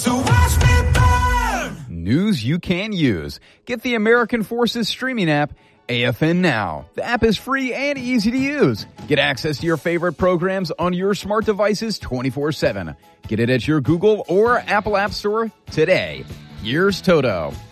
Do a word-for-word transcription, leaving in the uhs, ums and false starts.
So watch me burn. News you can use. Get the American Forces streaming app, A F N Now. The app is free and easy to use. Get access to your favorite programs on your smart devices twenty-four seven. Get it at your Google or Apple App Store today. Here's Toto.